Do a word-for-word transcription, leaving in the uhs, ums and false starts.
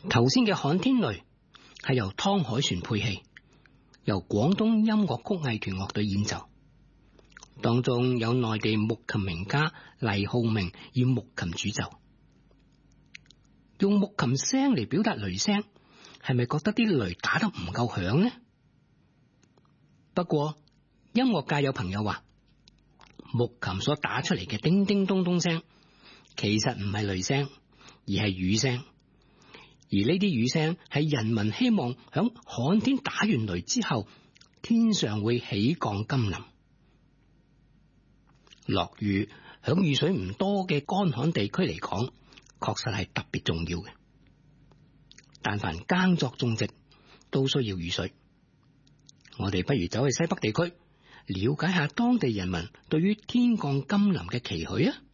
頭先嘅旱天雷係由湯海旋配器，由廣東音樂曲藝團樂隊演奏，當中有內地木琴名家黎浩明以木琴主奏。用木琴聲嚟表達雷聲，係咪覺得啲雷打得唔夠響呢？不過音樂界有朋友話，木琴所打出嚟嘅叮叮咚咚聲，其實唔係雷聲，而係雨聲。而呢啲雨聲係人民希望響旱天打完雷之後，天上會起降甘霖。落雨響雨水唔多嘅乾旱地區嚟講，確實係特別重要嘅。但凡耕作種植都需要雨水，我哋不如走去西北地區，了解下當地人民對於天降甘霖嘅期許啊！